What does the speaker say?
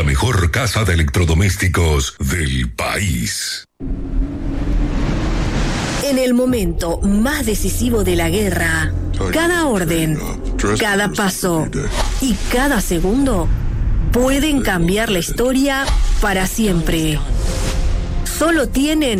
mejor casa de electrodomésticos del país. En el momento más decisivo de la guerra, cada orden, cada paso y cada segundo pueden cambiar la historia para siempre. Solo tienen